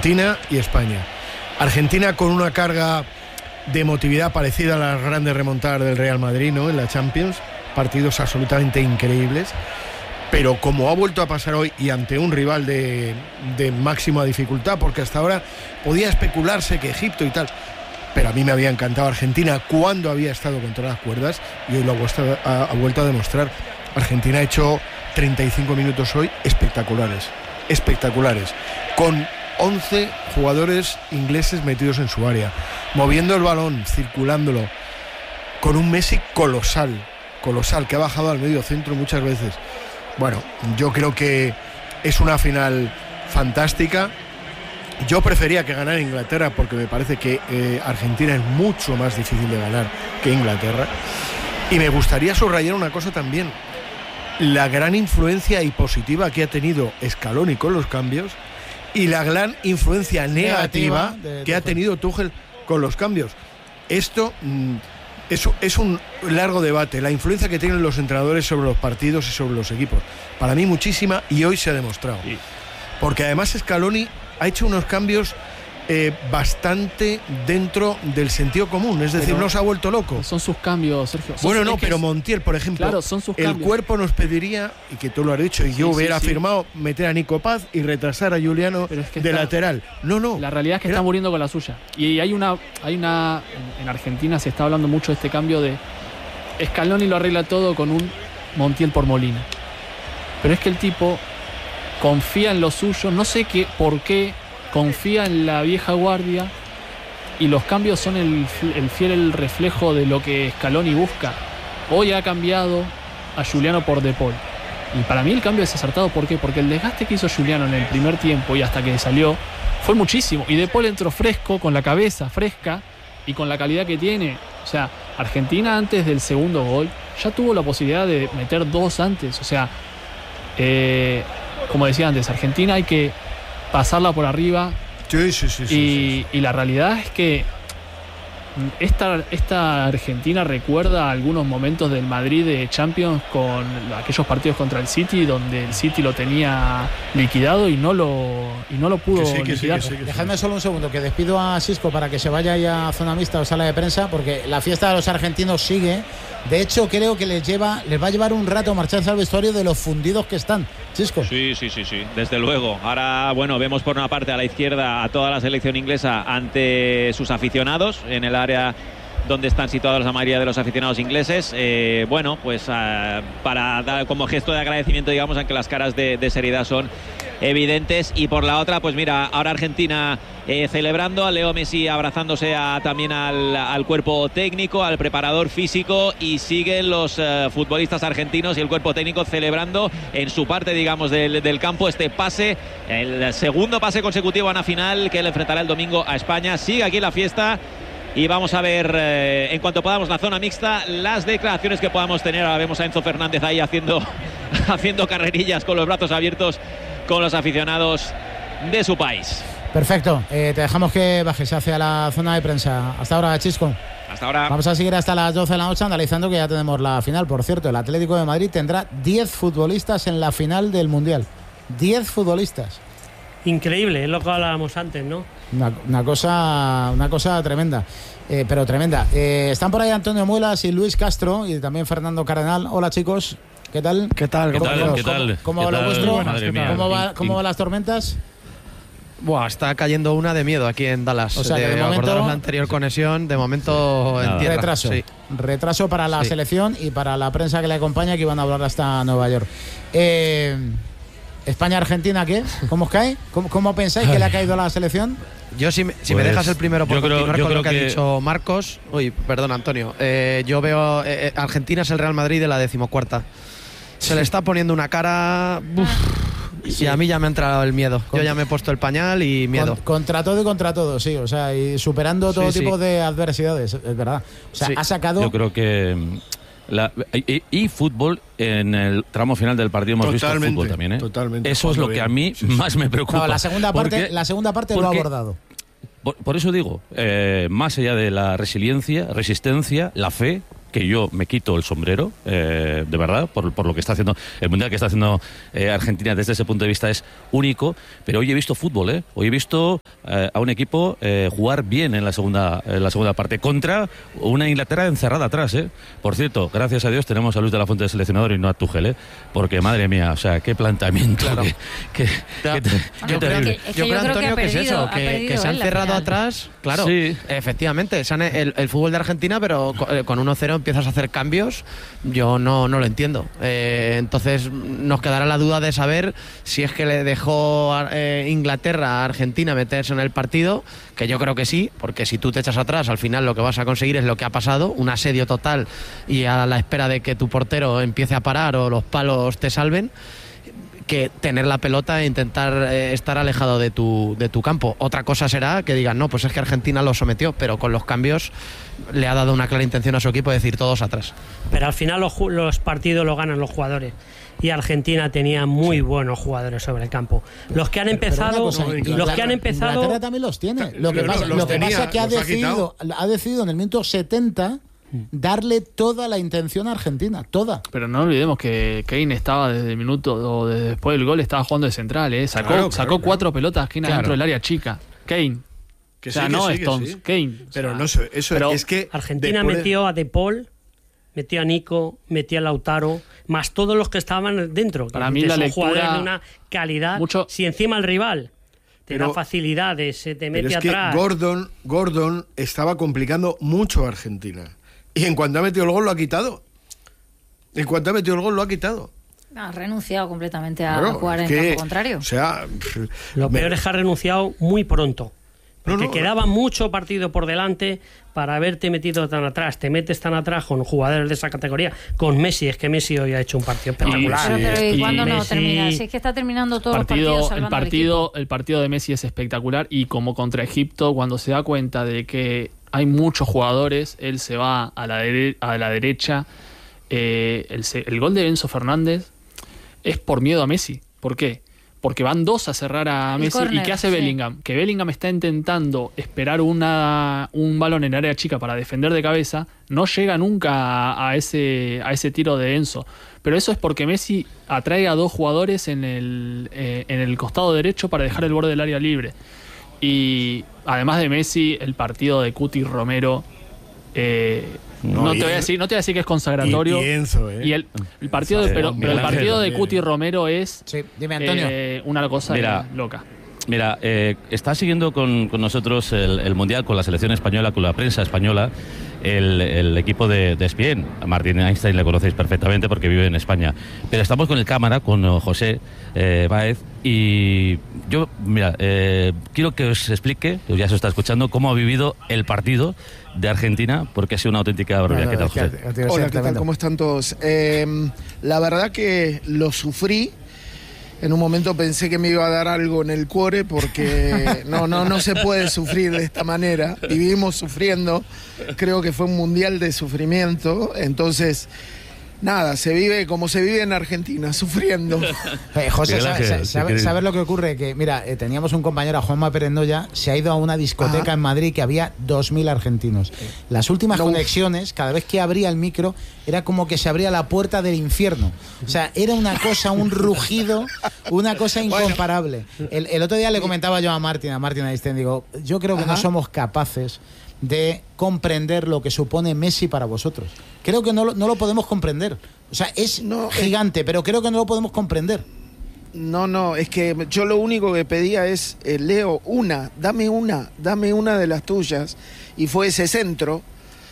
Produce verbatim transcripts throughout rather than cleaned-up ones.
Argentina y España. Argentina con una carga de emotividad parecida a las grandes remontadas del Real Madrid, ¿no?, en la Champions, partidos absolutamente increíbles, pero como ha vuelto a pasar hoy y ante un rival de, de máxima dificultad, porque hasta ahora podía especularse que Egipto y tal, pero a mí me había encantado Argentina cuando había estado contra las cuerdas, y hoy lo ha vuelto a, ha vuelto a demostrar. Argentina ha hecho treinta y cinco minutos hoy espectaculares, espectaculares, con once jugadores ingleses metidos en su área, moviendo el balón, circulándolo, con un Messi colosal, colosal, que ha bajado al medio centro muchas veces. Bueno, yo creo que es una final fantástica. Yo prefería que ganara Inglaterra, porque me parece que eh, Argentina es mucho más difícil de ganar que Inglaterra. Y me gustaría subrayar una cosa también: la gran influencia y positiva que ha tenido Scaloni con los cambios, y la gran influencia negativa, negativa de, que de ha tenido Tuchel con los cambios. Esto mmm, es, es un largo debate, la influencia que tienen los entrenadores sobre los partidos y sobre los equipos. Para mí muchísima, y hoy se ha demostrado. Sí. Porque además Scaloni ha hecho unos cambios eh, bastante dentro del sentido común, es decir, pero no se ha vuelto loco. Son sus cambios, Sergio. Son bueno, sus, no, pero es, Montiel, por ejemplo, claro, son sus el cambios. Cuerpo nos pediría, y que tú lo has dicho, y sí, yo hubiera sí, afirmado, sí. meter a Nico Paz y retrasar a Juliano es que de está, lateral. No, no. La realidad es que era... está muriendo con la suya. Y hay una, hay una, en Argentina se está hablando mucho de este cambio de Scaloni lo arregla todo con un Montiel por Molina. Pero es que el tipo confía en lo suyo, no sé qué, por qué, confía en la vieja guardia, y los cambios son el, el fiel reflejo de lo que Scaloni busca. Hoy ha cambiado a Juliano por De Paul, y para mí el cambio es acertado. ¿Por qué? Porque el desgaste que hizo Juliano en el primer tiempo y hasta que salió fue muchísimo, y De Paul entró fresco, con la cabeza fresca y con la calidad que tiene. O sea, Argentina antes del segundo gol ya tuvo la posibilidad de meter dos antes. O sea, eh, como decía antes, Argentina hay que pasarla por arriba. Sí, sí, sí, y, sí, sí. y la realidad es que esta, esta Argentina recuerda algunos momentos del Madrid de Champions, con aquellos partidos contra el City, donde el City lo tenía liquidado y no lo, y no lo pudo que sí, que liquidar. Sí, que sí, que Dejadme sí. solo un segundo, que despido a Xisco para que se vaya ya a zona mixta o sala de prensa, porque la fiesta de los argentinos sigue. De hecho, creo que les lleva, les va a llevar un rato marcharse al vestuario de los fundidos que están. Xisco. Sí, sí, sí, sí, desde luego. Ahora, bueno, vemos por una parte a la izquierda a toda la selección inglesa ante sus aficionados en el área donde están situados la mayoría de los aficionados ingleses. Eh, bueno, pues uh, para dar como gesto de agradecimiento, digamos, aunque las caras de, de seriedad son evidentes. Y por la otra, pues mira, ahora Argentina eh, celebrando, a Leo Messi abrazándose a, también al, al cuerpo técnico, al preparador físico, y siguen los uh, futbolistas argentinos y el cuerpo técnico celebrando en su parte, digamos, del, del campo este pase, el segundo pase consecutivo a una final que le enfrentará el domingo a España. Sigue aquí la fiesta. Y vamos a ver, eh, en cuanto podamos, la zona mixta, las declaraciones que podamos tener. Ahora vemos a Enzo Fernández ahí haciendo, haciendo carrerillas con los brazos abiertos con los aficionados de su país. Perfecto, eh, te dejamos que bajes hacia la zona de prensa. Hasta ahora, Xisco. Hasta ahora. Vamos a seguir hasta las doce de la noche analizando que ya tenemos la final. Por cierto, el Atlético de Madrid tendrá diez futbolistas en la final del Mundial. diez futbolistas. Increíble, es lo que hablábamos antes, ¿no? Una, una cosa una cosa tremenda, eh, pero tremenda. Eh, están por ahí Antonio Muelas y Luis Castro y también Fernando Cardenal. Hola, chicos, ¿qué tal? ¿Qué tal? ¿Qué ¿Cómo, tal? ¿Cómo, ¿Qué tal? ¿Cómo, cómo ¿Qué va lo tal? vuestro? Madre mía. ¿Cómo, va, ¿Cómo van las tormentas? Buah, está cayendo una de miedo aquí en Dallas. O sea, que de, de momento, acordaros la anterior conexión, de momento Nada. en tierra. Retraso. Sí. Retraso para la sí. selección y para la prensa que le acompaña, que iban a hablar hasta Nueva York. Eh... España-Argentina, ¿qué? ¿Cómo os cae? ¿Cómo, ¿Cómo pensáis que le ha caído a la selección? Yo, si me, si Pues, me dejas el primero por yo creo- continuar yo con lo que, creo ha que- dicho Marcos. Uy, perdón, Antonio. Eh, yo veo. Eh, Argentina es el Real Madrid de la decimocuarta. Se le está poniendo una cara. Uf, Sí. Y a mí ya me ha entrado el miedo. Yo ya me he puesto el pañal y miedo. Con, contra todo y contra todo, sí. O sea, y superando todo Sí, tipo sí. de adversidades, es verdad. O sea, Sí. ha sacado. Yo creo que mm, la, y, y fútbol en el tramo final del partido hemos Totalmente, visto fútbol también, ¿eh? totalmente. Eso es lo que a mí Sí, sí. más me preocupa. No, la segunda parte, Porque- la segunda parte lo ha porque- abordado. Por, por eso digo, eh, más allá de la resiliencia, resistencia, la fe, que yo me quito el sombrero, eh, de verdad, por, por lo que está haciendo, el mundial que está haciendo eh, Argentina desde ese punto de vista es único, pero hoy he visto fútbol, ¿eh? Hoy he visto eh, a un equipo eh, jugar bien en la segunda en la segunda parte, contra una Inglaterra encerrada atrás, ¿eh? Por cierto, gracias a Dios tenemos a Luis de la Fuente de seleccionador y no a Tuchel, ¿eh? Porque madre mía, o sea, qué planteamiento, Claro. que, que, Ya. que te- Yo qué creo, terrible. que, Es que yo yo creo, creo que Antonio, ha que, es perdido- eso, ha que, perdido que se han él la cerrado final. atrás, claro, Sí. efectivamente, se han- el, el fútbol de Argentina, pero co- eh, con uno cero empiezas a hacer cambios, yo no, no lo entiendo. Eh, entonces nos quedará la duda de saber si es que le dejó a- eh, Inglaterra a Argentina meterse en el partido, que yo creo que sí, porque si tú te echas atrás, al final lo que vas a conseguir es lo que ha pasado, un asedio total y a la espera de que tu portero empiece a parar o los palos te salven, que tener la pelota e intentar eh, estar alejado de tu, de tu campo. Otra cosa será que digan, no, pues es que Argentina lo sometió, pero con los cambios le ha dado una clara intención a su equipo de decir todos atrás. Pero al final los, ju- los partidos los ganan los jugadores. Y Argentina tenía muy buenos jugadores sobre el campo. Los que han Pero una empezado, cosa, los Inglaterra- que han empezado, Inglaterra también los tiene. Lo que Los- pasa, los lo que tenía, pasa es que ha los ha decidido, ha decidido en el minuto setenta darle toda la intención a Argentina, toda. Pero no olvidemos que Kane estaba desde el minuto o desde después del gol, estaba jugando de central, ¿eh? Sacó, Claro, claro, sacó claro. cuatro pelotas Kane Claro. dentro del área chica. Kane. Que o sea, sí, que no sí, que Stones, sí. Kane. O Pero sea, no sé, eso pero es que Argentina después de- metió a De Paul, metió a Nico, metió a Lautaro, más todos los que estaban dentro. Para que mí la son lectura- jugadores de una calidad. mucho- Si encima el rival te Pero- da facilidades, se te Pero mete es que atrás. Gordon, Gordon estaba complicando mucho a Argentina. Y en cuanto ha metido el gol lo ha quitado. En cuanto ha metido el gol lo ha quitado. Ha renunciado completamente a Claro, jugar es en que, campo contrario. O sea, Lo me- peor es que ha renunciado muy pronto. No, Porque no, quedaba mucho partido por delante para haberte metido tan atrás. Te metes tan atrás con jugadores de esa categoría. Con Messi, es que Messi hoy ha hecho un partido espectacular. Pero, pero ¿y y cuándo no Messi- termina? Si es que está terminando todos partido, los partidos el salvando al partido, equipo. el partido de Messi es espectacular y como contra Egipto, cuando se da cuenta de que hay muchos jugadores, él se va a la, dere- a la derecha. Eh, el, se- el gol de Enzo Fernández es por miedo a Messi. ¿Por qué? Porque van dos a cerrar a El Messi. córner, ¿Y qué hace sí. Bellingham? Que Bellingham está intentando esperar una, un balón en área chica para defender de cabeza. No llega nunca a, a ese, a ese tiro de Enzo. Pero eso es porque Messi atrae a dos jugadores en el, eh, en el costado derecho para dejar el borde del área libre. Y además de Messi, el partido de Cuti Romero. eh, No, no, y te voy a en- decir, no te voy a decir que es consagratorio. Y- y Enzo, ¿eh? Y el, el partido de, Sí, pero, pero el Miguel partido Ángel de también. Cuti Romero es Sí, dime, Antonio. eh, una cosa Mira, loca. Mira, eh, está siguiendo con, con nosotros el, el Mundial, con la selección española, con la prensa española, el, el equipo de, de E S P N. A Martín Einstein le conocéis perfectamente porque vive en España. Pero estamos con el cámara, con eh, José eh, Báez, y yo, mira, eh, quiero que os explique, que ya se está escuchando, cómo ha vivido el partido de Argentina, porque ha sido una auténtica barbaridad. ¿Qué tal, José? Hola, ¿qué tal? ¿Cómo están todos? Eh, la verdad que lo sufrí. En un momento pensé que me iba a dar algo en el cuore porque no, no, no se puede sufrir de esta manera. Vivimos sufriendo. Creo que fue un mundial de sufrimiento. Entonces, nada, se vive como se vive en Argentina, sufriendo. Eh, José, Miguel ¿sabes Ángel, sabe, si sabe- queréis. sabes lo que ocurre? Que, mira, eh, teníamos un compañero, a Juanma Perendoya, se ha ido a una discoteca Ajá. en Madrid que había dos mil argentinos. Las últimas No. conexiones, cada vez que abría el micro, era como que se abría la puerta del infierno. O sea, era una cosa, un rugido, una cosa incomparable. El, el otro día le comentaba yo a Martín, a Martín Einstein, digo, yo creo que no Ajá. somos capaces de comprender lo que supone Messi para vosotros. Creo que no lo, no lo podemos comprender. O sea, es No, es- gigante, pero creo que no lo podemos comprender. No, no, es que yo lo único que pedía es, eh, Leo, una, dame una, dame una de las tuyas. Y fue ese centro.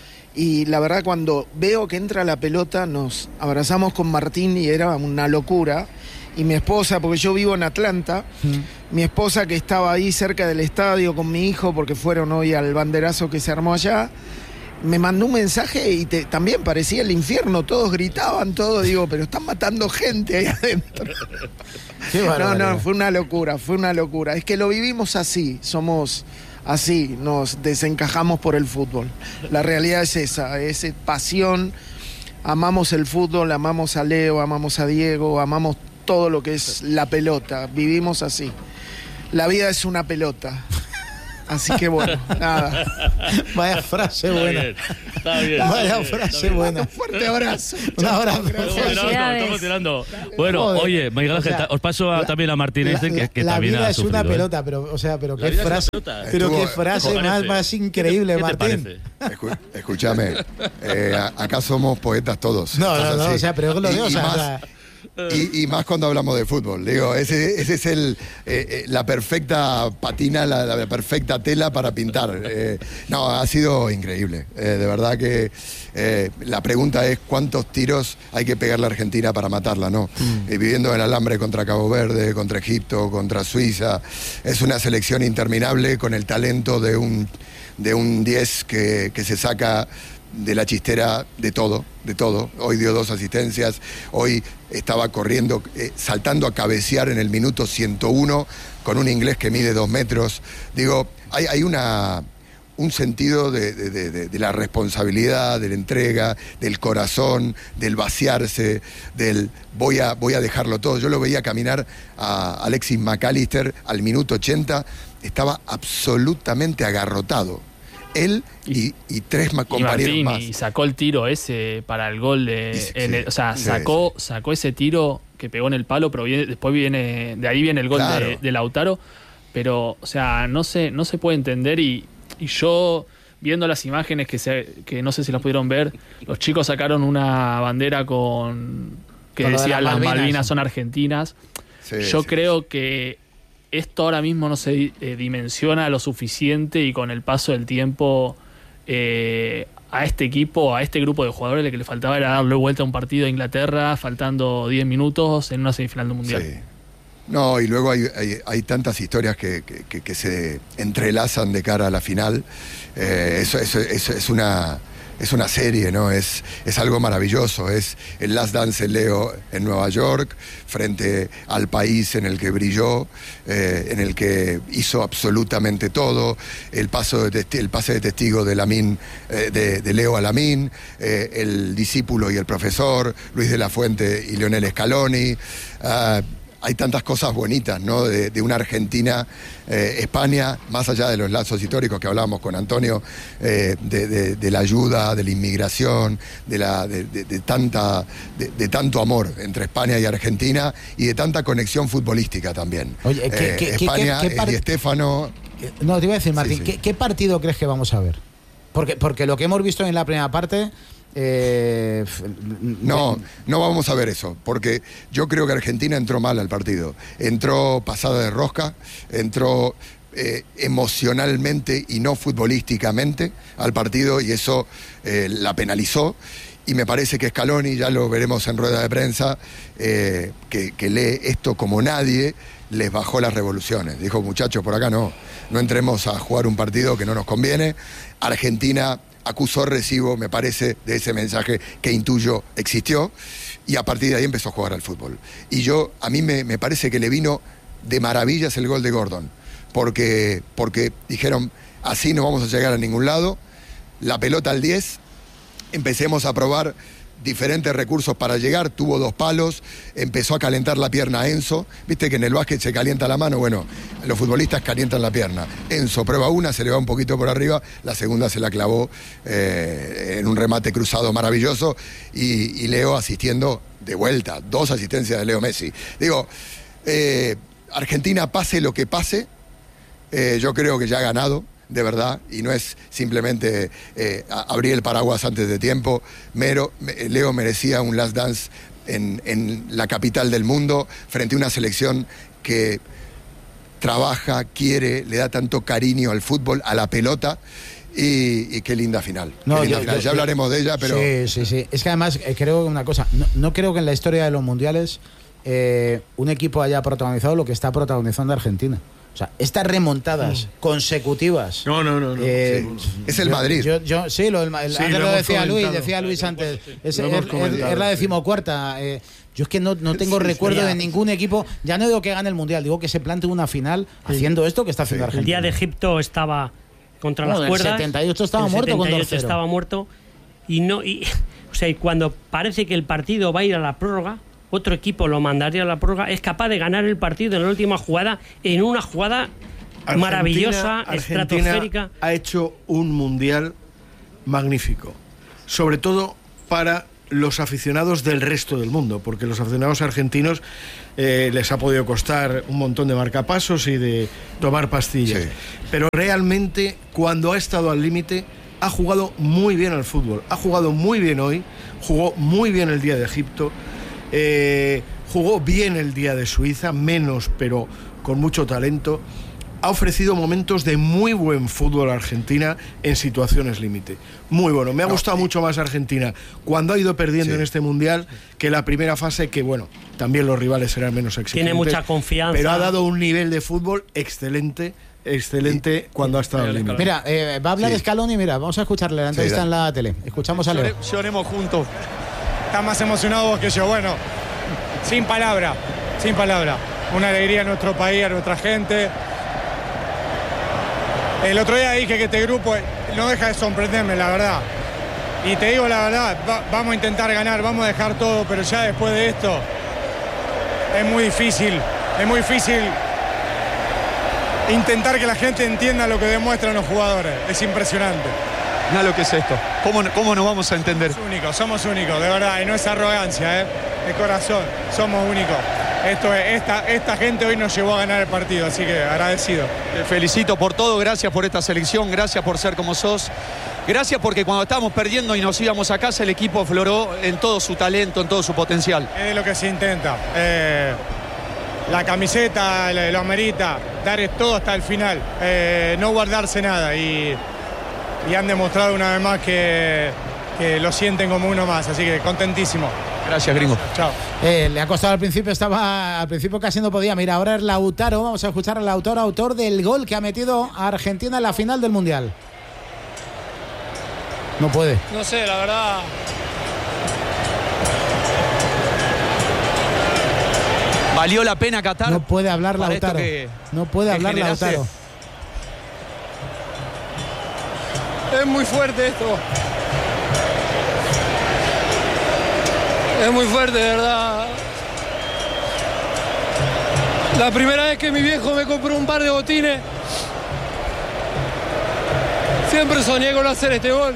Y la verdad, cuando veo que entra la pelota, nos abrazamos con Martín y era una locura. Y mi esposa, porque yo vivo en Atlanta, mi esposa que estaba ahí cerca del estadio con mi hijo, porque fueron hoy al banderazo que se armó allá, me mandó un mensaje y te- también parecía el infierno, todos gritaban, todos, digo, pero están matando gente ahí adentro. Qué No, barbaridad. no, fue una locura, fue una locura. Es que lo vivimos así, somos así, nos desencajamos por el fútbol. La realidad es esa, es pasión, amamos el fútbol, amamos a Leo, amamos a Diego, amamos todo lo que es la pelota, vivimos así. La vida es una pelota. Así que bueno, nada. Vaya frase Está buena. bien, está bien. Vaya está bien, frase está bien. buena. Un fuerte abrazo. Un abrazo. Estamos tirando, Felicidades. estamos tirando. Bueno, Joder. oye, Miguel Ángel, O sea, os paso a- la- también a Martín Einstein, que, que la también vida ha es sufrido. una ¿eh? pelota, pero o sea, pero La qué vida es una frase, pelota. pero Estuvo- qué frase ¿Qué te más, parece? más increíble, ¿Qué te Martín. parece? Escu- escúchame, eh, a- acá somos poetas todos. No, Esto es no, no, así. o sea, pero es lo Y- digo, o y sea, más- o sea, Y, y más cuando hablamos de fútbol. Digo, ese, ese es el eh, eh, la perfecta patina, la, la perfecta tela para pintar. Eh, no, ha sido increíble. Eh, de verdad que eh, la pregunta es cuántos tiros hay que pegarle a Argentina para matarla, ¿no? Eh, viviendo en el alambre contra Cabo Verde, contra Egipto, contra Suiza. Es una selección interminable con el talento de un, de un diez que, que se saca de la chistera de todo, de todo. Hoy dio dos asistencias, hoy estaba corriendo, eh, saltando a cabecear en el minuto ciento uno con un inglés que mide dos metros. Digo, hay, hay una, un sentido de, de- de- de- de la responsabilidad, de la entrega, del corazón, del vaciarse, del voy a, voy a dejarlo todo. Yo lo veía caminar a Alexis McAllister al minuto ochenta, estaba absolutamente agarrotado. Él y, y tres ma- Y compañeros Martín, más. y sacó el tiro ese para el gol de. Sí, en el- o sea, sí, sacó, sacó ese tiro que pegó en el palo, pero viene- después viene. De ahí viene el gol Claro. de, de Lautaro. Pero, o sea, no se, no se puede entender. Y, y yo, viendo las imágenes que se, que no sé si las pudieron ver, los chicos sacaron una bandera con. que Con lo de decía las las Malvinas. Malvinas son argentinas. Sí, Yo sí, creo que esto ahora mismo no se eh, dimensiona lo suficiente y con el paso del tiempo eh, a este equipo, a este grupo de jugadores, lo que le faltaba era darle vuelta a un partido a Inglaterra, faltando diez minutos en una semifinal del Mundial. sí. No, y luego hay, hay, hay tantas historias que, que- que- que se entrelazan de cara a la final. Eh, eso, eso- eso es una... Es una serie, ¿no? Es, es algo maravilloso. Es el Last Dance de Leo en Nueva York, frente al país en el que brilló, eh, en el que hizo absolutamente todo. El, paso de testi- el pase de testigo de, Lamine, eh, de, de Leo a Lamine, eh, el discípulo y el profesor, Luis de la Fuente y Lionel Scaloni. Ah, hay tantas cosas bonitas, ¿no? De, de una Argentina, eh, España, más allá de los lazos históricos que hablábamos con Antonio, eh, de, de- de la ayuda, de la inmigración, de, la, de, de- de tanta, de, de tanto amor entre España y Argentina y de tanta conexión futbolística también. Oye, ¿qué- Eh, qué- qué- España, qué- qué par- Di Stéfano. no, te iba a decir, Martín, Sí, sí. ¿qué, qué partido crees que vamos a ver? Porque, porque lo que hemos visto en la primera parte. Eh, f- No, no vamos a ver eso, porque yo creo que Argentina entró mal al partido. Entró pasada de rosca, entró eh, emocionalmente y no futbolísticamente al partido y eso eh, la penalizó. Y me parece que Scaloni, ya lo veremos en rueda de prensa, eh, que, que lee esto como nadie, les bajó las revoluciones. Dijo, muchachos, por acá no, no entremos a jugar un partido que no nos conviene. Argentina acusó recibo, me parece, de ese mensaje que intuyo existió, y a partir de ahí empezó a jugar al fútbol. Y yo, a mí me, me parece que le vino de maravillas el gol de Gordon, porque, porque dijeron, así no vamos a llegar a ningún lado, la pelota al diez, empecemos a probar diferentes recursos para llegar, tuvo dos palos, empezó a calentar la pierna a Enzo, viste que en el básquet se calienta la mano, bueno, los futbolistas calientan la pierna. Enzo prueba una, se le va un poquito por arriba, la segunda se la clavó eh, en un remate cruzado maravilloso y, y Leo asistiendo de vuelta, dos asistencias de Leo Messi. Digo, eh, Argentina pase lo que pase, eh, yo creo que ya ha ganado, de verdad, y no es simplemente eh, a- abrir el paraguas antes de tiempo. Mero, me- Leo merecía un last dance en, en la capital del mundo, frente a una selección que trabaja, quiere, le da tanto cariño al fútbol, a la pelota, y, y qué linda final. No, Qué linda yo- final. yo- ya hablaremos de ella, pero... Sí, sí, sí. Es que además eh, creo que una cosa, no, no creo que en la historia de los mundiales eh, un equipo haya protagonizado lo que está protagonizando Argentina. O sea, estas remontadas consecutivas. No, no, no. no. eh, Sí. Es el yo- Madrid. Yo, yo- sí, lo, del ma- el- Sí, antes lo lo, hemos decía Luis, comentado. decía Luis antes. Es, Lo es- hemos es- comentado, es la sí. decimocuarta. eh, yo es que no, no tengo Sí, recuerdo sí. de ningún equipo. Ya no digo que gane el mundial, digo que se plantee una final haciendo esto que está haciendo Sí. El Argentina. día de Egipto estaba contra No, las en el cuerdas. setenta y ocho estaba En el muerto con setenta y dos ocho cero. estaba muerto. Y no, y, o sea, y cuando parece que el partido va a ir a la prórroga, otro equipo lo mandaría a la prórroga, es capaz de ganar el partido en la última jugada, en una jugada Argentina, maravillosa, Argentina estratosférica. Ha hecho un mundial magnífico, sobre todo para los aficionados del resto del mundo, porque los aficionados argentinos eh, les ha podido costar un montón de marcapasos y de tomar pastillas. Sí. Pero realmente, cuando ha estado al límite, ha jugado muy bien al fútbol. Ha jugado muy bien hoy, jugó muy bien el día de Egipto, eh, jugó bien el día de Suiza, menos, pero con mucho talento. Ha ofrecido momentos de muy buen fútbol a Argentina en situaciones límite. Muy bueno. Me ha gustado no, mucho más Argentina cuando ha ido perdiendo sí. en este Mundial que la primera fase, que bueno, también los rivales eran menos exigentes. Tiene mucha confianza. Pero ha dado un nivel de fútbol excelente, excelente sí. cuando ha estado al límite. Mira, eh, va a hablar sí. Scaloni, mira, vamos a escucharle la entrevista sí, en la tele. Escuchamos a Leo. Lloremos juntos. Está más emocionado que yo. Bueno, sin palabra, sin palabra. Una alegría a nuestro país, a nuestra gente. El otro día dije que este grupo no deja de sorprenderme, la verdad. Y te digo la verdad, va, vamos a intentar ganar, vamos a dejar todo, pero ya después de esto es muy difícil, es muy difícil intentar que la gente entienda lo que demuestran los jugadores. Es impresionante. Nada lo que es esto. ¿Cómo, cómo nos vamos a entender? Somos únicos, somos únicos, de verdad, y no es arrogancia, ¿eh? De corazón, somos únicos. Esto es, esta, esta gente hoy nos llevó a ganar el partido, así que agradecido. Te felicito por todo, gracias por esta selección, gracias por ser como sos. Gracias porque cuando estábamos perdiendo y nos íbamos a casa, el equipo afloró en todo su talento, en todo su potencial. Es lo que se intenta. Eh, la camiseta lo amerita, dar todo hasta el final, eh, no guardarse nada. Y, y han demostrado una vez más que, que lo sienten como uno más, así que contentísimo. Gracias, gringo. Chao. Eh, le ha costado al principio, estaba al principio casi no podía. Mira, ahora es Lautaro. Vamos a escuchar al Lautaro, autor del gol que ha metido a Argentina en la final del Mundial. No puede. No sé, la verdad. ¿Valió la pena Qatar? No puede hablar Lautaro. Que, no puede hablar Lautaro. Es muy fuerte esto. Es muy fuerte, de verdad. La primera vez que mi viejo me compró un par de botines, siempre soñé con hacer este gol.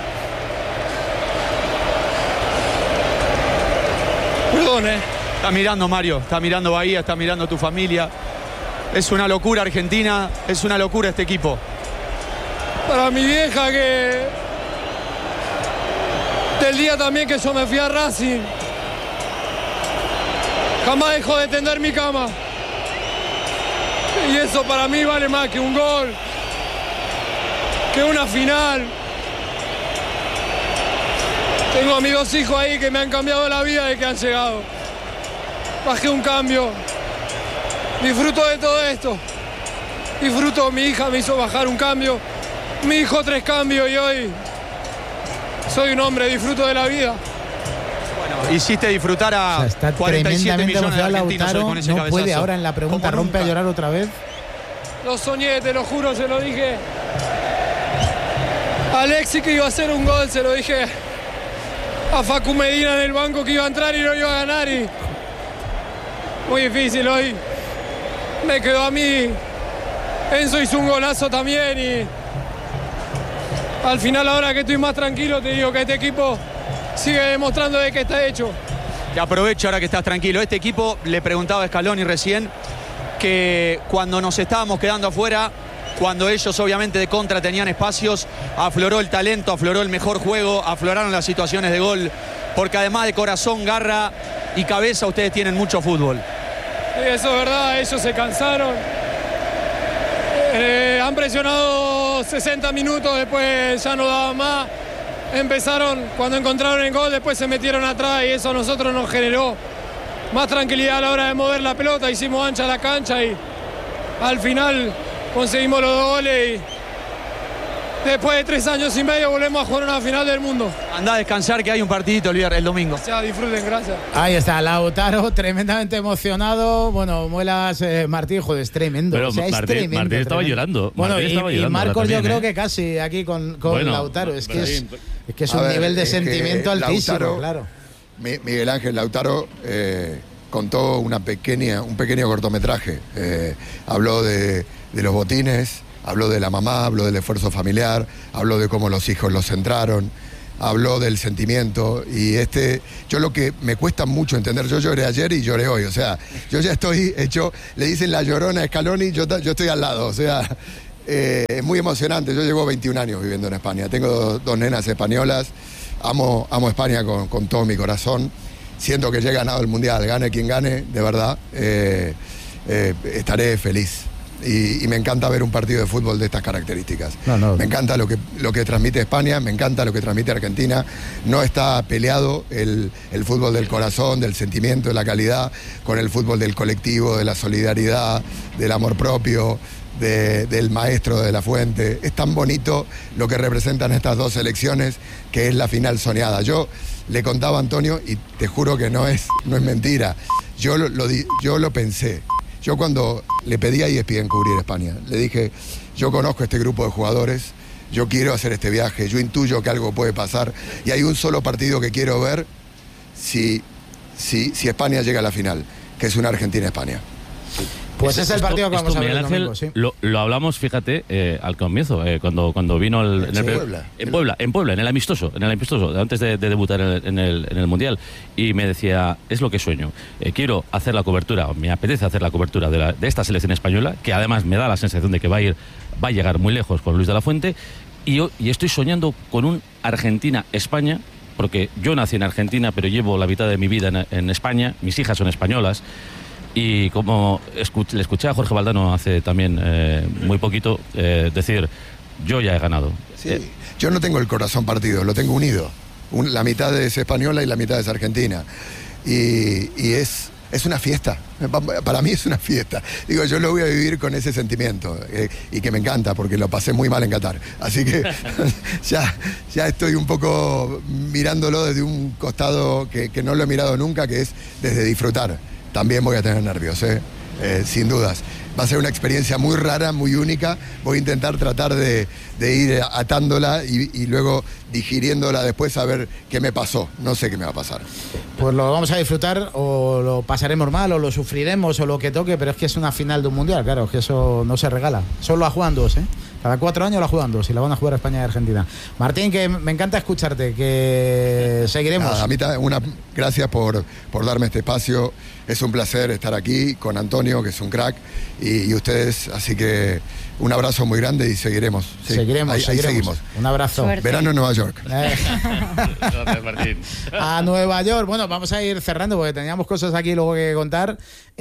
Perdón, eh. Está mirando Mario, está mirando Bahía, está mirando tu familia. Es una locura Argentina, es una locura este equipo. Para mi vieja que... Del día también que yo me fui a Racing, jamás dejó de tender mi cama. Y eso para mí vale más que un gol, que una final. Tengo a mis dos hijos ahí que me han cambiado la vida desde que han llegado. Bajé un cambio. Disfruto de todo esto. Disfruto, mi hija me hizo bajar un cambio. Mi hijo tres cambios y hoy soy un hombre, disfruto de la vida. Bueno, hiciste disfrutar a o sea, cuarenta y siete millones de argentinos Lautaro, con ese no cabezazo. Puede ahora en la pregunta, rompe a llorar otra vez. Lo soñé, te lo juro, se lo dije. A Alexis que iba a hacer un gol, se lo dije a Facu Medina en el banco que iba a entrar y no iba a ganar. Y muy difícil hoy. Me quedó a mí. Enzo hizo un golazo también y al final, ahora que estoy más tranquilo, te digo que este equipo sigue demostrando de que está hecho. Te aprovecho ahora que estás tranquilo. Este equipo, le preguntaba a Scaloni recién, que cuando nos estábamos quedando afuera, cuando ellos obviamente de contra tenían espacios, afloró el talento, afloró el mejor juego, afloraron las situaciones de gol, porque además de corazón, garra y cabeza, ustedes tienen mucho fútbol. Sí, eso es verdad, ellos se cansaron. Eh, han presionado sesenta minutos, después ya no daban más. Empezaron, cuando encontraron el gol, después se metieron atrás y eso a nosotros nos generó más tranquilidad a la hora de mover la pelota. Hicimos ancha la cancha y al final conseguimos los dos goles y después de tres años y medio volvemos a jugar una final del mundo. Andá a descansar que hay un partidito el viernes, el domingo. Ya, disfruten, gracias. Ahí está, Lautaro, tremendamente emocionado. Bueno, Muelas, eh, Martín, joder, es tremendo. Pero o sea, es Martín, tremendo, Martín estaba tremendo. llorando. Bueno, Martín y, estaba y llorando Marcos también, yo creo ¿eh? que casi aquí con, con Bueno, Lautaro. Es que es, es que es A un ver, nivel de es que sentimiento altísimo, Lautaro, claro. Miguel Ángel Lautaro eh, contó una pequeña, un pequeño cortometraje. Eh, habló de, de los botines, habló de la mamá, habló del esfuerzo familiar, habló de cómo los hijos los centraron, habló del sentimiento. Y este, yo lo que me cuesta mucho entender, yo lloré ayer y lloré hoy, o sea, yo ya estoy hecho, le dicen la llorona a Scaloni, yo, yo estoy al lado, o sea, eh, es muy emocionante. Yo llevo veintiún años viviendo en España, tengo dos, dos nenas españolas, amo, amo España con, con todo mi corazón, siento que ya he ganado el Mundial, gane quien gane, de verdad, eh, eh, estaré feliz. Y, y me encanta ver un partido de fútbol de estas características. No, no. Me encanta lo que, lo que transmite España, me encanta lo que transmite Argentina. No está peleado el, el fútbol del corazón, del sentimiento, de la calidad, con el fútbol del colectivo, de la solidaridad, del amor propio, de, del maestro de la fuente. Es tan bonito lo que representan estas dos selecciones, que es la final soñada. Yo le contaba a Antonio, y te juro que no es, no es mentira, yo lo, lo, yo lo pensé. Yo cuando le pedí a E S P N cubrir España, le dije, yo conozco este grupo de jugadores, yo quiero hacer este viaje, yo intuyo que algo puede pasar y hay un solo partido que quiero ver si, si, si España llega a la final, que es una Argentina-España. Pues es, es el partido esto, que vamos esto, a ver Miguel el Ángel, domingo, sí. lo, lo hablamos, fíjate, eh, al comienzo, eh, cuando, cuando vino el, en, el, Puebla. en Puebla, en Puebla, en el amistoso, en el amistoso, antes de, de debutar en el, en, el, en el Mundial, y me decía, es lo que sueño, eh, quiero hacer la cobertura, me apetece hacer la cobertura de, la, de esta selección española, que además me da la sensación de que va a ir, va a llegar muy lejos con Luis de la Fuente, y, yo, y estoy soñando con un Argentina-España, porque yo nací en Argentina, pero llevo la mitad de mi vida en, en España, mis hijas son españolas. Y como escuch, le escuché a Jorge Valdano hace también eh, muy poquito eh, decir, yo ya he ganado. Sí, eh, yo no tengo el corazón partido, lo tengo unido. Un, la mitad es española y la mitad es argentina. Y, y es, es una fiesta. Para mí es una fiesta. Digo, yo lo voy a vivir con ese sentimiento. Eh, y que me encanta, porque lo pasé muy mal en Qatar. Así que ya, ya estoy un poco mirándolo desde un costado que, que no lo he mirado nunca, que es desde disfrutar. También voy a tener nervios, ¿eh? Eh, sin dudas. Va a ser una experiencia muy rara, muy única. Voy a intentar tratar de, de ir atándola y, y luego digiriéndola después a ver qué me pasó. No sé qué me va a pasar. Pues lo vamos a disfrutar, o lo pasaremos mal, o lo sufriremos, o lo que toque, pero es que es una final de un mundial, claro, es que eso no se regala. Solo la juegan dos, ¿eh? Cada cuatro años la juegan dos y la van a jugar España y Argentina. Martín, que me encanta escucharte, que seguiremos. Nada, a mí una, gracias por, por darme este espacio. Es un placer estar aquí con Antonio, que es un crack, y, y ustedes, así que un abrazo muy grande y seguiremos. Sí, seguiremos, ahí, seguiremos. Ahí seguimos. Un abrazo. Suerte. Verano en Nueva York. Gracias, Martín. A Nueva York. Bueno, vamos a ir cerrando porque teníamos cosas aquí luego que contar.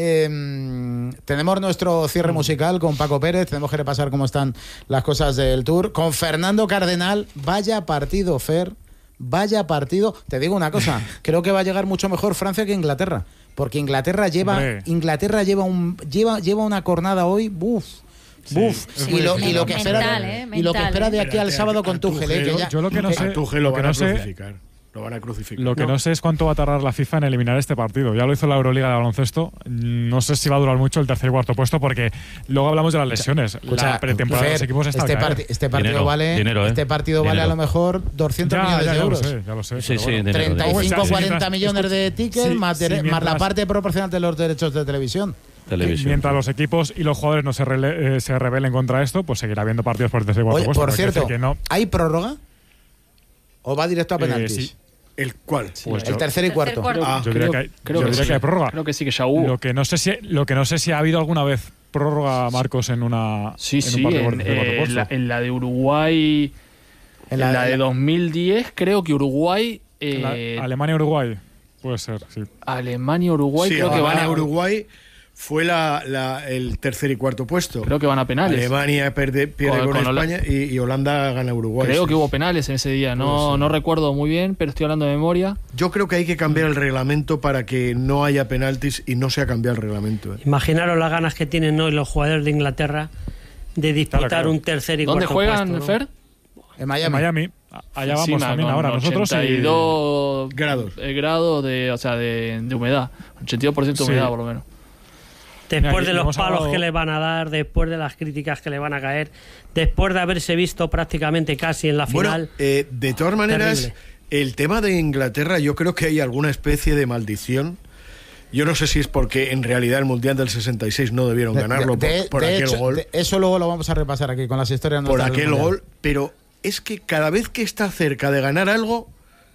Eh, tenemos nuestro cierre musical con Paco Pérez. Tenemos que repasar cómo están las cosas del Tour. Con Fernando Cardenal. Vaya partido, Fer. Vaya partido. Te digo una cosa. Creo que va a llegar mucho mejor Francia que Inglaterra. Porque Inglaterra lleva, Hombre. Inglaterra lleva un lleva lleva una cornada hoy, buf, buf, sí, y, lo, sí. y lo que espera Mental, de, eh, y lo que mental, espera de eh. aquí al sábado con Tuchel, eh, que ya, Yo lo que no sé, Tuchel lo lo que van a no sé- crucificar. Lo van a crucificar. Lo que no. sé es cuánto va a tardar la FIFA en eliminar este partido. Ya lo hizo la Euroliga de baloncesto. No sé si va a durar mucho el tercer y cuarto puesto, porque luego hablamos de las lesiones. Escucha, la pretemporada Fer, de los equipos está este, al caer. parti- este partido Dinero, vale dinero, ¿eh? este partido vale a Dinero. lo mejor doscientos Ya, millones ya, de ya euros. lo sé, ya lo sé. Sí, pero sí, bueno. dinero, treinta y dinero. cinco O sea, si cuarenta mientras- millones de tickets sí, más, sí, dere- más la mientras- parte proporcional de los derechos de televisión. Televisión. Mientras los equipos y los jugadores no se, rele- eh, se rebelen contra esto, pues seguirá habiendo partidos por el tercer y cuarto Oye, puesto. por Pero quiero cierto, decir que no, ¿hay prórroga? ¿O va directo a eh, penaltis? sí. ¿El cuál? Pues el yo- tercer y cuarto. cuarto. Ah, Yo diría que hay, creo yo que diría sí. que hay prórroga. Creo que sí, que ya hubo. Lo que no sé si, lo que no sé si ha habido alguna vez prórroga, Marcos, en una Sí, en sí, un partido por en, el tercer y cuarto eh, puesto. la, en la de Uruguay, En en la- la, de en la- dos mil diez, creo que Uruguay, La- eh, Alemania-Uruguay, puede ser, sí. Alemania-Uruguay, Sí, creo que van a Uruguay fue la, la- el tercer y cuarto puesto. Creo que van a penales. Alemania perde, pierde Con- con, con Hola- España y, y Holanda gana a Uruguay. Creo sí. que hubo penales en ese día. Puede No, ser. no recuerdo muy bien, pero estoy hablando de memoria. Yo creo que hay que cambiar el reglamento para que no haya penaltis y no se ha cambiado el reglamento. ¿eh? Imaginaros las ganas que tienen hoy los jugadores de Inglaterra de disputar Claro, claro. un tercer y ¿Dónde cuarto juegan, puesto, ¿no? Fer? En En Miami. Miami, allá vamos Encima, también con ahora nosotros. ochenta y dos grados. eh, grados de, o sea, de, de humedad. ochenta y dos por ciento de Sí. humedad, por lo menos. Después Mira, de y los hemos palos hablado- que le van a dar, después de las críticas que le van a caer, después de haberse visto prácticamente casi en la Bueno, final. eh, de todas maneras, Terrible. el tema de Inglaterra, yo creo que hay alguna especie de maldición Yo no sé si es porque en realidad el Mundial del sesenta y seis no debieron ganarlo de, por, por de aquel hecho, gol. de, eso luego lo vamos a repasar aquí con las historias. Por nuestras del aquel Mundial. gol, pero es que cada vez que está cerca de ganar algo,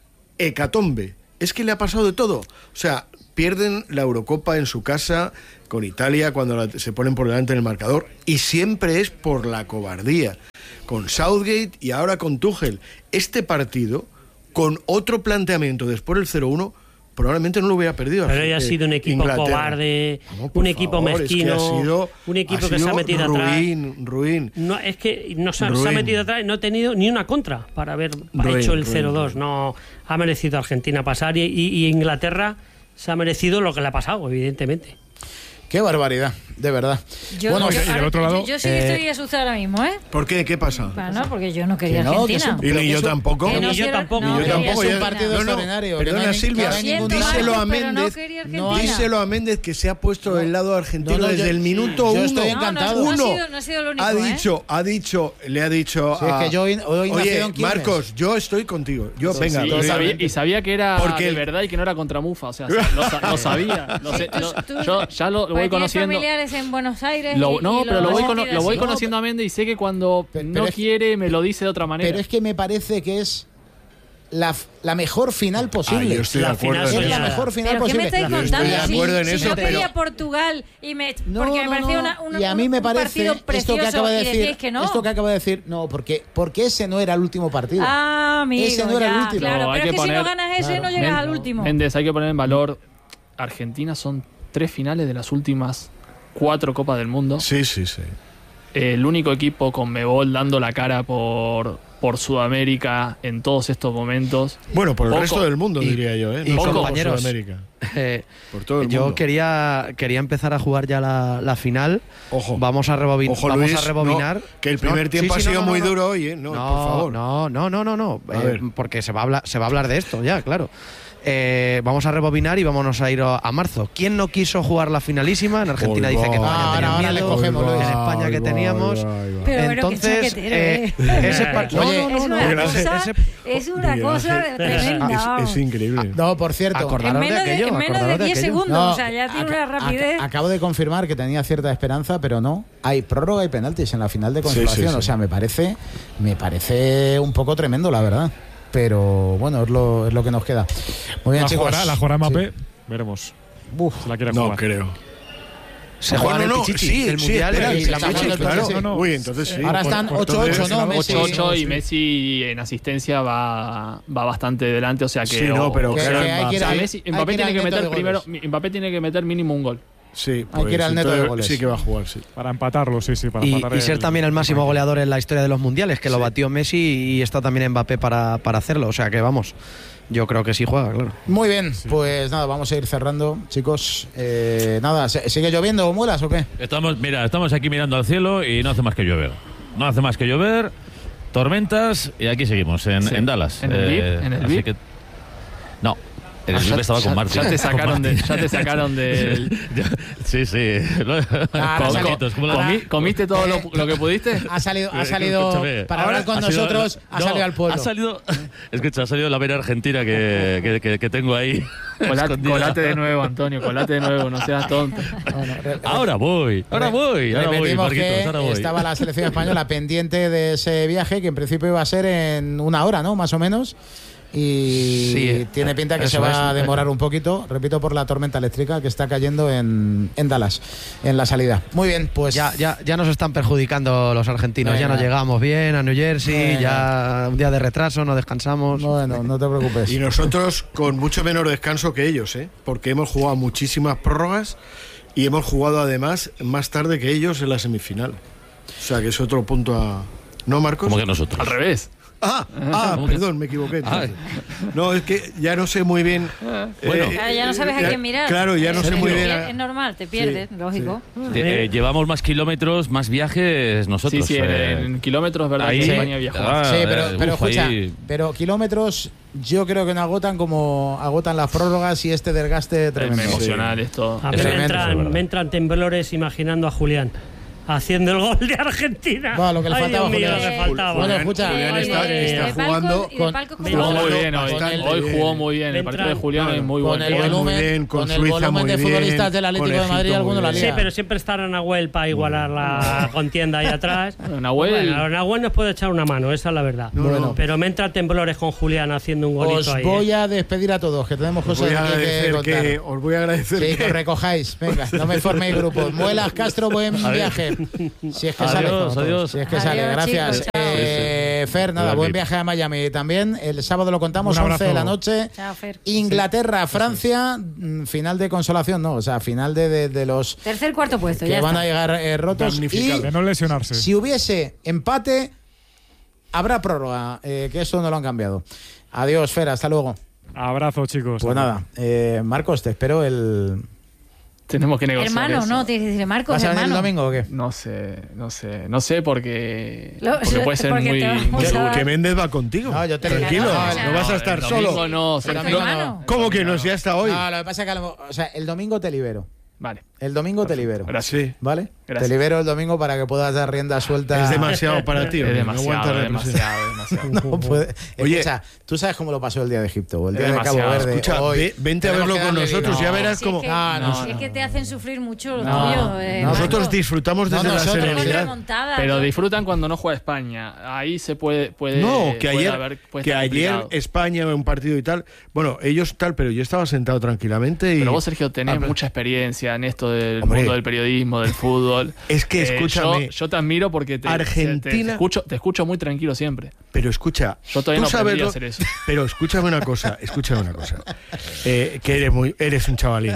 hecatombe. Es que le ha pasado de todo. O sea, pierden la Eurocopa en su casa con Italia cuando la, se ponen por delante en el marcador, y siempre es por la cobardía. Con Southgate y ahora con Tuchel. Este partido, con otro planteamiento después del cero uno, probablemente no lo hubiera perdido. Pero ya ha sido un equipo Inglaterra. cobarde, Vamos, un equipo favor, mezquino, es que ha sido, un equipo ha que se ha metido ruin, atrás. Ruin, ruin. No, es que no se, Ruin. se ha metido atrás y no ha tenido ni una contra para haber Ruin, hecho el ruin, cero dos. No ha merecido Argentina pasar y, y, y Inglaterra se ha merecido lo que le ha pasado, evidentemente. Qué barbaridad, de verdad. Yo, bueno, yo, y del otro lado, yo, yo sí eh, estoy asustada ahora mismo, ¿eh? ¿Por qué? ¿Qué pasa? Bueno, porque yo no quería Que no, que Argentina. es un- Y ni yo eso- tampoco. Que no Ni yo quiero- tampoco. no Ni yo quería tampoco. Es un ya- partido no, no, extraordinario, que Perdona, no hay- Silvia, que no hay ningún Siento, drama. díselo a Marcos, pero no Méndez. quería No Argentina. hay- Díselo a Méndez que se ha puesto del lado argentino No, no, desde yo- el minuto yo uno. estoy No, no, encantado. no ha Uno. sido- no ha sido lo único, ha ¿eh? dicho, ha dicho, le ha dicho Sí, es a... que yo hoy- hoy nacido Oye, en Quilmes. Marcos, yo estoy contigo. Yo, venga. Sí, y, venga. sabía, y sabía que era Porque de el- verdad y que no era contra Mufa. O sea, lo, sa- lo sabía. Lo sé- lo- Tú- yo ya lo, lo Porque voy tienes conociendo. familiares en Buenos Aires. Lo- y- no, y pero lo has voy, cono- sentido lo voy así. conociendo a Méndez y sé que cuando Pero- no pero es- quiere me lo dice de otra manera. Pero es que me parece que es la, la mejor final posible. Ah, yo estoy de La acuerdo final en es la eso. mejor final ¿Pero qué me posible. estáis Yo estoy contando? de Si- acuerdo en si eso, yo pero- pedía Portugal y me, No, porque me no, parecía no. una, una- y a mí me un parece partido esto precioso que acaba de y decir, decíais que no. esto que acaba de decir, no, porque porque ese no era el último partido. Ah, amigo, Ese no era el ya, último. Claro, No, hay pero que es que si no poner- ganas ese Claro. no llegas Men- al último. Méndez, hay que poner en valor. Argentina son tres finales de las últimas cuatro Copas del Mundo. Sí, sí, sí. El único equipo con Mebol dando la cara por, por Sudamérica en todos estos momentos. Bueno, por el Poco- resto del mundo, y- diría yo, ¿eh? y No solo por compañeros, Sudamérica. Eh, Por todo el yo mundo. quería quería empezar a jugar ya la, la final. Ojo. Vamos a, rebobin- Ojo, vamos Luis, a rebobinar. no, que el primer No, tiempo sí, ha sí, no, sido no, muy no. duro hoy, ¿eh? No, No, por favor. no, no, no, no, no. A Eh, ver. porque se va, a hablar, se va a hablar de esto ya, claro. Eh, vamos a rebobinar y vámonos a ir a, a marzo. ¿Quién no quiso jugar la finalísima? En Argentina Ahí dice va. que España Ahora, tenía ahora le miedo, cogemos, Luis. en España Ahí que va, teníamos. ahí va, ahí va. Pero bueno, qué Entonces, chaquetero, eh, ¿eh? ese par- Oye, no, es no, no, una no, cosa, ese- ese- es una Mira, cosa es- tremenda. Es, es increíble. No, por cierto. Acordaros En de menos de, aquello, en menos de acordaros de diez aquello. segundos, No, o sea, ya tiene ac- una ac- rapidez. acabo de confirmar que tenía cierta esperanza, pero no. Hay prórroga y penaltis en la final de Sí, sí, consolación. sí. O sea, me parece, me parece un poco tremendo, la verdad. Pero bueno, es lo, es lo que nos queda. Muy bien, La chicos. jugará, la jugará Mbappé. Sí. Veremos. Uf. Si la quiere No jugar. creo. Se juega en el no, no, Pichichi sí, del sí, Mundial espera, y sí, la sí, Pichichi, sí, claro. sí. Uy, entonces sí. Ahora están por- por ocho entonces, ocho, ¿no? ocho, Messi. ocho ocho y sí. Messi en asistencia va, va bastante delante, o sea que Sí, no, o- pero Que- claro, que hay que ir o sea, al- Messi- hay que Mbappé ir tiene al que neto meter de primero, goles. Mbappé tiene que meter mínimo un gol. Sí, Hay que ir al neto de entonces goles. Sí que va a jugar, sí. Para empatarlo, sí, sí. Para Y, empatar y ser el- también el máximo goleador en la historia de los mundiales, que lo batió Messi y está también Mbappé para, para hacerlo. O sea que vamos, yo creo que sí juega, claro. Muy bien, pues nada, vamos a ir cerrando, chicos. Eh, nada, ¿se- ¿sigue lloviendo o muelas o qué? Estamos, mira, estamos aquí mirando al cielo y no hace más que llover. No hace más que llover, tormentas y aquí seguimos, en, Sí. en Dallas. ¿En el V I P? ¿En el así V I P? que- no, en el Ah, V I P ya- estaba ya- con Martín. ya te Con sacaron de- Martín. ya te sacaron del- Ya- sí, sí. Ahora Con sale- ojitos, ¿cómo lo- ahora- ¿Comi- ¿Comiste todo lo, lo que pudiste? Ha salido, ha Eh, salido escúchame, para ahora hablar con ha sido nosotros, la- ha no, salido al pueblo. Ha salido, escucha, ha salido la vena argentina que, que, que- que tengo ahí. Colate, escondida. colate de nuevo, Antonio, colate de nuevo, no seas tonto. Bueno, re- Ahora voy, ahora voy, ahora voy, repetimos Marquitos, que ahora voy. estaba la selección española pendiente de ese viaje, que en principio iba a ser en una hora, ¿no? Más o menos. Y Sí, tiene pinta que se eso va a es. demorar un poquito, repito, por la tormenta eléctrica que está cayendo en, en Dallas, en la salida. Muy bien, pues Ya, ya, ya nos están perjudicando los argentinos. Ya Venga. no llegamos bien a New Jersey, Venga. ya un día de retraso, no descansamos. bueno, no te preocupes. Y nosotros con mucho menor descanso que ellos, ¿eh? Porque hemos jugado muchísimas prórrogas y hemos jugado además más tarde que ellos en la semifinal. O sea que es otro punto a... ¿No, Marcos? Como que nosotros. Al revés. Ah, ah, ¿Cómo que- perdón, me equivoqué. entonces. Ay. No, es que ya no sé muy bien. Bueno. eh, Claro, ya no sabes a ya- quién mirar. Claro, ya no Es- sé muy es- bien. Es normal, te pierdes, lógico. Eh, eh, llevamos más kilómetros, más viajes nosotros. Sí, sí, en, eh. en kilómetros, ¿verdad? Ahí- que España viajó. Ah, Sí, pero, eh, pero uf, escucha, ahí- pero kilómetros yo creo que no agotan como agotan las prórrogas y este desgaste Es tremendo. emocional esto. A mí Eso me es entran, verdad. me entran temblores imaginando a Julián. haciendo el gol de Argentina. Bueno, lo que le Ay, faltaba, Dios mío, Julián. lo que faltaba. Bueno, escucha, Julián está, Eh, está de palco- jugando y de palco con- como- Jugó muy jugando bien hoy. bastante Hoy bien. jugó muy bien. El partido de Julián es muy con bueno. el Muy volumen, bien, con con el Suiza volumen muy de bien, futbolistas del Atlético con de Madrid, Egipto alguno muy la bien. Sí, lía. pero siempre estará Nahuel para igualar la contienda ahí atrás. Bueno, Nahuel- Bueno, Nahuel nos puede echar una mano, esa es la verdad. No, no. Pero me entra temblores con Julián haciendo un golito Os ahí. voy ¿eh? a despedir a todos, que tenemos Os cosas voy a aquí que agradecer contar. que, os voy a agradecer Sí, que que os recojáis. Venga, no me forméis grupos. Muelas, Castro, buen viaje. Si es que Adiós, sale. adiós. Si es que sale, Adiós, gracias. chicos, chao. Eh, Fer, nada, Hola, buen Vic. viaje a Miami también. El sábado lo contamos, Un abrazo. once de la noche. Chao, Fer. Inglaterra, Francia, mm, final de consolación, no, o sea, final de, de, de los Tercer, cuarto puesto, que ya van está. a llegar eh, rotos. Y De no lesionarse. si hubiese empate, habrá prórroga, eh, que eso no lo han cambiado. Adiós, Fer, hasta luego. Abrazo, chicos. Pues nada, eh, Marcos, te espero el... Tenemos que negociar Hermano, eso. no, tienes que decirle Marcos, ¿Vas a venir el hermano. domingo o qué? No sé, no sé. No sé porque, Lo- porque puede ser porque muy, te vamos muy a- seguro. que Méndez va contigo. No, yo te Tranquilo, digo, no, no, vas a No, estar el solo. domingo no, El Sergio. domingo no. hermano. ¿Cómo que no? Si hasta hoy. No, lo que pasa es que a lo- o sea, el domingo te libero. Vale. El domingo te libero. Gracias. Sí. ¿Vale? Gracias. Te libero el domingo para que puedas dar rienda suelta. Es demasiado para ti. Es hombre, no demasiado, aguantas la presión. demasiado, demasiado. No puede. Oye. Escucha, tú sabes cómo lo pasó el día de Egipto o el Es día de Cabo demasiado. Verde. Escucha, hoy. ve- vente a Tenemos verlo que con darle nosotros, vida. ya verás Si cómo. es que, No, no, si es no. que te hacen sufrir mucho los No, tuyos. eh, Nosotros Marco. disfrutamos No, desde la nosotros- Con serenidad. remontada, Pero yo- disfrutan cuando no juega España. Ahí se puede. puede No, que puede ayer, haber- puede que estar ayer complicado. España un partido y tal. Bueno, ellos tal, pero yo estaba sentado tranquilamente y. Pero vos, Sergio, tenés Ah, pero- mucha experiencia en esto del Hombre. mundo del periodismo, del fútbol. Es que Eh, escúchame. yo, yo te admiro porque te, Argentina- te, te escucho, te escucho muy tranquilo siempre. Pero escucha, Yo todavía tú no aprendí sabes a lo- hacer eso. Pero escúchame una cosa, escúchame una cosa. Eh, que eres muy, eres un chavalín.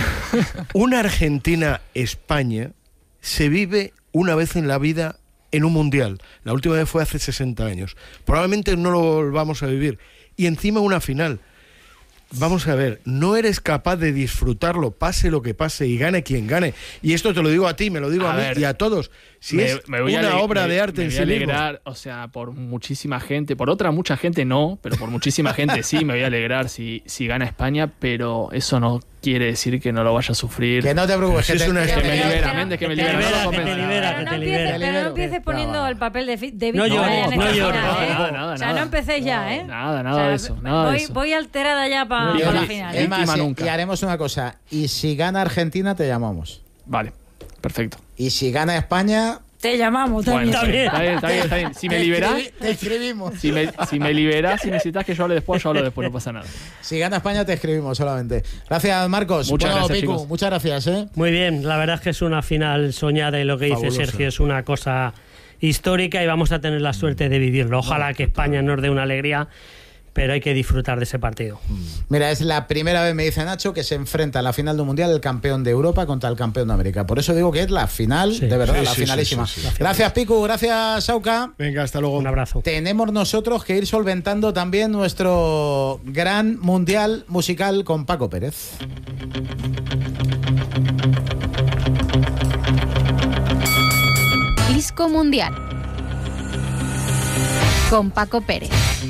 Una Argentina-España se vive una vez en la vida en un mundial. La última vez fue hace sesenta años. Probablemente no lo volvamos a vivir. Y encima una final. Vamos a ver, no eres capaz de disfrutarlo, pase lo que pase y gane quien gane. Y esto te lo digo a ti, me lo digo a, A mí ver, y a todos. Si Me- es me voy a una ale- obra me- de arte me en voy sí a mismo. alegrar, o sea, por muchísima gente, por otra mucha gente no, pero por muchísima gente sí me voy a alegrar si, si gana España, pero eso no quiere decir que no lo vaya a sufrir. Que no te preocupes, Pues que es te- una que Que te- me Pero- libera, pero- Méndez, que me que te libera. libera, no lo que te convenza. libera, Pero que no te empieces, libera. pero no empieces poniendo No, el papel de, fi- de No víctima llores, en esta no final, llores. ¿eh? Nada, nada, O sea, nada. no empecéis ya, ¿eh? Nada, nada O sea, de eso, nada de voy, eso. voy alterada ya para Yo- la yo- final. Es ¿eh? más, Víctima y- nunca. y haremos una cosa. Y si gana Argentina, te llamamos. Vale, perfecto. Y si gana España, Te llamamos también. Bueno, está bien, está bien, está bien, está bien. Si me te liberás, escribi- te escribimos. si me, si me liberás, si necesitas que yo hable después, yo hablo después, no pasa nada. Si gana España, te escribimos solamente. Gracias, Marcos. Muchas Bueno, gracias, Picu, chicos. muchas gracias, ¿eh? Muy bien, la verdad es que es una final soñada y lo que dice Fabulosa. Sergio es una cosa histórica y vamos a tener la suerte de vivirlo. Ojalá que España nos dé una alegría, pero hay que disfrutar de ese partido. Mira, es la primera vez, me dice Nacho, que se enfrenta a la final de un mundial el campeón de Europa contra el campeón de América. Por eso digo que es la final, Sí. de verdad, Sí, la sí, finalísima. sí, sí, sí. Gracias, Picu. Gracias, Sauca. Venga, hasta luego. Un abrazo. Tenemos nosotros que ir solventando también nuestro gran mundial musical con Paco Pérez. Disco Mundial con Paco Pérez.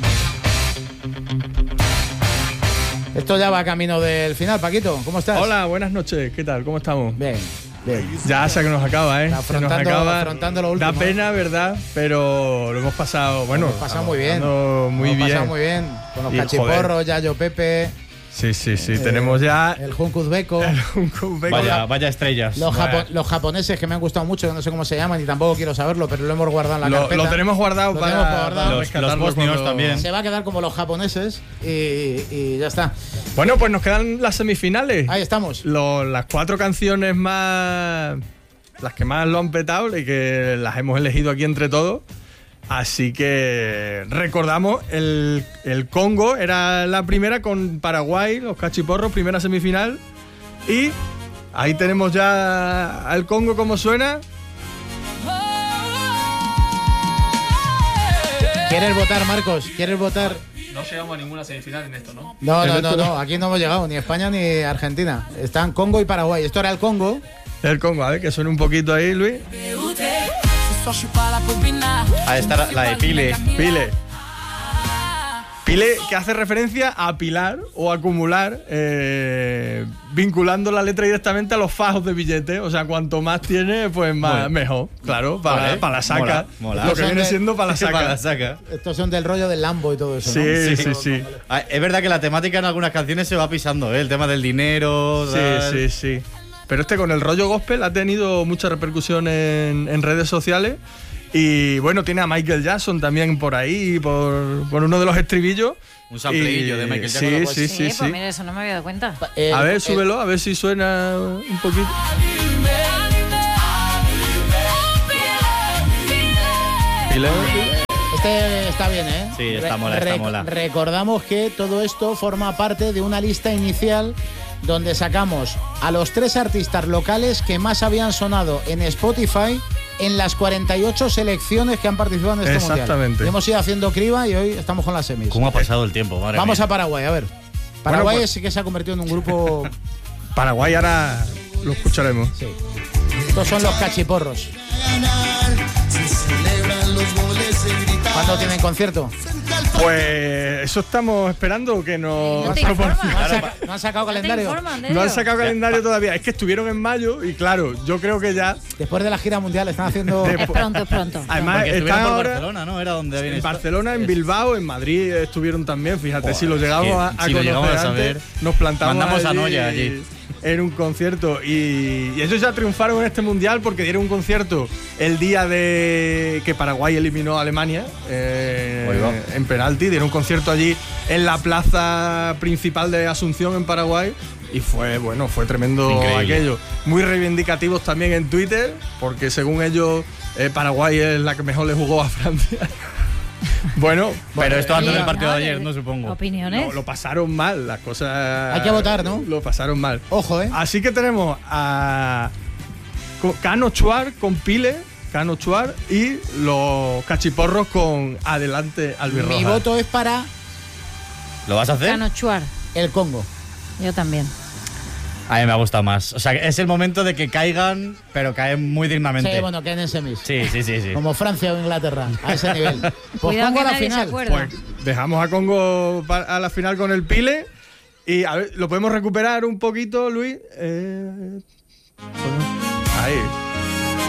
Esto ya va camino del final, Paquito. ¿Cómo estás? Hola, buenas noches. ¿Qué tal? ¿Cómo estamos? Bien, bien. Ya se nos acaba, ¿eh? Se nos Afrontando- acaba. afrontando lo último, Da pena, ¿verdad? Pero lo hemos pasado, bueno, Lo hemos pasado muy bien. pasando muy Lo hemos bien. pasado muy bien. Con los Y, cachiporros, Yayo Pepe, Sí, sí, sí. Eh, Tenemos ya el Junco Uzbeko. Vaya, vaya estrellas. Los, Vaya. japo- los japoneses que me han gustado mucho, que no sé cómo se llaman y tampoco quiero saberlo, pero lo hemos guardado en la Lo, carpeta. lo tenemos guardado Lo para, tenemos guardado. para Los- rescatarlo los bosnios cuando- también. Se va a quedar como los japoneses y, y ya está. Bueno, pues nos quedan las semifinales. Ahí estamos. Lo- las cuatro canciones más. Las que más lo han petado y que las hemos elegido aquí entre todos. Así que recordamos, el, el Congo era la primera con Paraguay, los cachiporros, primera semifinal. Y ahí tenemos ya al Congo como suena. ¿Quieres votar, Marcos? ¿Quieres votar? No llegamos a ninguna semifinal en esto, ¿no? No, no, no, no. Aquí no hemos llegado, ni España ni Argentina. Están Congo y Paraguay. Esto era el Congo. El Congo, a ver, que suene un poquito ahí, Luis. Ahí está la, la de Pile. Pile. Pile, que hace referencia a apilar o acumular, eh, vinculando la letra directamente a los fajos de billetes. O sea, cuanto más tiene, pues más, Bueno. mejor. Claro, para, Vale. para la saca. Mola, mola. Lo que viene siendo para la saca. Para la saca. Estos son del rollo del Lambo y todo eso, Sí, ¿no? sí, sí. Ah, es verdad que la temática en algunas canciones se va pisando, ¿eh? El tema del dinero. Sí, tal. sí, sí. Pero este con el rollo gospel ha tenido mucha repercusión en, en redes sociales. Y bueno, tiene a Michael Jackson también por ahí, por, por uno de los estribillos. Un sampleillo Y- de Michael sí, Jackson. Sí, sí, Sí, sí. pues mira, eso no me había dado cuenta. Eh, A ver, eh, súbelo, a ver si suena un poquito. Pile, pile. Este está bien, ¿eh? Sí, está Re- mola, está rec- mola. Recordamos que todo esto forma parte de una lista inicial donde sacamos a los tres artistas locales que más habían sonado en Spotify en las cuarenta y ocho selecciones que han participado en este mundial. Exactamente. Y hemos ido haciendo criba y hoy estamos con las semis. ¿Cómo ha pasado el tiempo? Madre Vamos mía. a Paraguay, a ver. Paraguay pues- sí que se ha convertido en un grupo. Paraguay ahora lo escucharemos. Sí. Estos son los cachiporros. ¿Cuándo tienen concierto? Pues eso estamos esperando que nos No te proporcionen. informan. ¿No han, saca- no han sacado ¿No te calendario? informan de No han ello? sacado calendario todavía. Es que estuvieron en mayo y claro, yo creo que ya. Después de la gira mundial están haciendo. De- Es pronto, es pronto. Además, Porque estuvieron están por ahora Barcelona, ¿no? Era donde habían en estado. Barcelona, en Es- Bilbao, en Madrid estuvieron también. Fíjate, si lo llegamos que a, a si lo conocer llegamos a antes, saber, nos plantamos mandamos a Noya allí. en un concierto y, y ellos ya triunfaron en este mundial porque dieron un concierto el día de que Paraguay eliminó a Alemania eh, Oiga. en penalti. Dieron un concierto allí en la plaza principal de Asunción en Paraguay y fue bueno, fue tremendo Increíble. aquello. Muy reivindicativos también en Twitter porque según ellos eh, Paraguay es la que mejor le jugó a Francia. Bueno, Pero esto antes Sí, del partido de no, ayer, de- no supongo. ¿Opiniones? no, lo pasaron mal, las cosas. Hay que votar, ¿no? Lo pasaron mal. Ojo, ¿eh? Así que tenemos a co- Cano Chuar con Pile, Cano Chuar y los cachiporros con Adelante Albirroja. Mi voto es para ¿Lo vas a hacer? Cano Chuar. el Congo. Yo también. A mí me ha gustado más. O sea, es el momento de que caigan, pero caen muy dignamente. Sí, bueno, queden en semis. Sí, sí, sí, sí. Como Francia o Inglaterra, a ese nivel. Pues Cuidado Congo que a la nadie se final. acuerda. Pues dejamos a Congo pa- a la final con el Pile. Y a ver, ¿lo podemos recuperar un poquito, Luis? Eh, Ahí.